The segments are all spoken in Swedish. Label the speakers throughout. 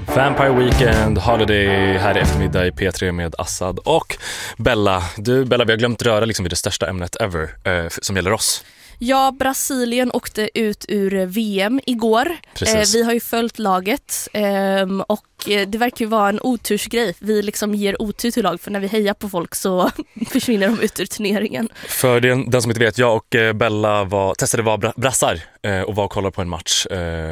Speaker 1: Vampire Weekend, Holiday här i eftermiddag i P3 med Assad och Bella. Bella, vi har glömt röra liksom vid det största ämnet ever som gäller oss.
Speaker 2: Ja, Brasilien åkte ut ur VM igår. Vi har ju följt laget och det verkar ju vara en otursgrej. Vi liksom ger otur till lag, för när vi hejar på folk så försvinner de ut ur turneringen.
Speaker 1: För den som inte vet, jag och Bella testade vara brassar och var och kollade på en match.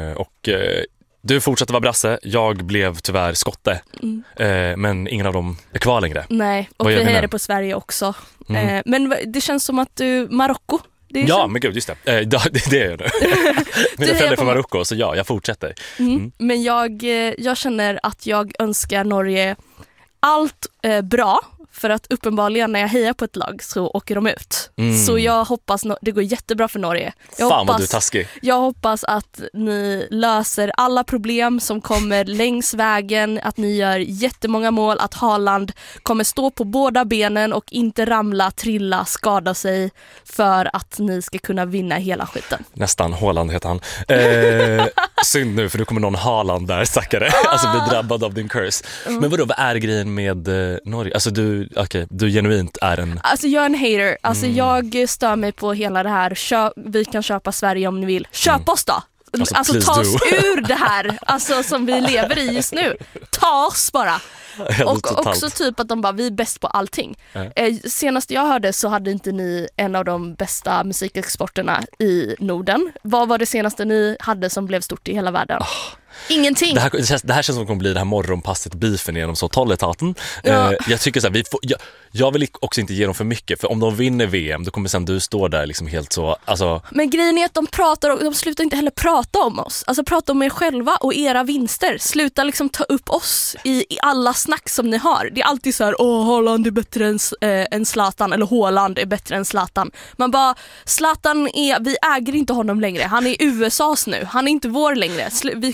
Speaker 1: Du fortsatte vara brasse, jag blev tyvärr skotte. Men ingen av dem är kvar längre.
Speaker 2: Nej, och vi hejade på Sverige också. Men det känns som att Marocko.
Speaker 1: Ja, men gud, just det. Det är jag nu. Mina föräldrar är från Marocko, så ja, jag fortsätter.
Speaker 2: Men jag känner att jag önskar Norge allt bra. För att uppenbarligen när jag hejar på ett lag så åker de ut. Så jag hoppas det går jättebra för Norge.
Speaker 1: Fan vad du är taskig.
Speaker 2: Jag hoppas att ni löser alla problem som kommer längs vägen. Att ni gör jättemånga mål. Att Haaland kommer stå på båda benen och inte ramla, trilla, skada sig. För att ni ska kunna vinna hela skiten.
Speaker 1: Nästan, Haaland heter han. Synd nu, för nu kommer någon Haaland där, stackare. Alltså blir drabbad av din curse. Men vadå, vad är grejen med Norge? Alltså du genuint är en...
Speaker 2: Alltså jag är en hater. Alltså jag stör mig på hela det här. Vi kan köpa Sverige om ni vill. Köp oss då! Alltså ta oss ur det här som vi lever i just nu. Ta oss bara. Och också typ att de bara, vi är bäst på allting. Senast jag hörde så hade inte ni en av de bästa musikexporterna i Norden. Vad var det senaste ni hade som blev stort i hela världen? Ingenting.
Speaker 1: Det här känns som att det kommer bli det här morgonpasset beefen genom så tolletaten. Jag tycker så här, jag vill också inte ge dem för mycket, för om de vinner VM då kommer sen du stå där liksom helt så, alltså... Men
Speaker 2: grejen är att de slutar inte heller prata om oss. Alltså prata om er själva och era vinster. Sluta liksom ta upp oss i alla snack som ni har. Det är alltid så här, Haaland är bättre än Zlatan, eller Haaland är bättre än Zlatan. Man bara, Zlatan vi äger inte honom längre. Han är USAs nu. Han är inte vår längre.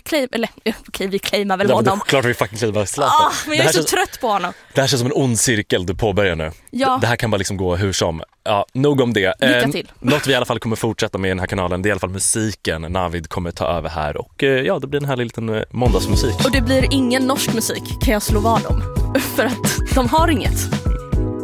Speaker 2: Vi claimar väl honom.
Speaker 1: Klart vi fucking claimar Zlatan.
Speaker 2: Men jag är så trött på honom.
Speaker 1: Det här känns som en ond cirkel du påbörjar nu.
Speaker 2: Ja.
Speaker 1: Det här kan bara liksom gå hur som. Ja, nog om det.
Speaker 2: Lycka till.
Speaker 1: Något vi i alla fall kommer fortsätta med i den här kanalen, det är i alla fall musiken. Navid kommer ta över här och det blir en härlig liten måndagsmusik.
Speaker 2: Och det blir ingen norsk musik, kan jag slå vad om. För att de har inget.